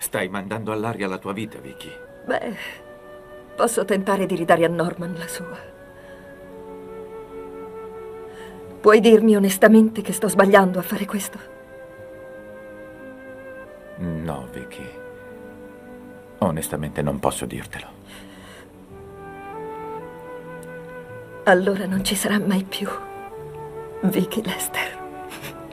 Stai mandando all'aria la tua vita, Vicky. Beh, posso tentare di ridare a Norman la sua. Puoi dirmi onestamente che sto sbagliando a fare questo? No, Vicky. Onestamente non posso dirtelo. Allora non ci sarà mai più Vicky Lester.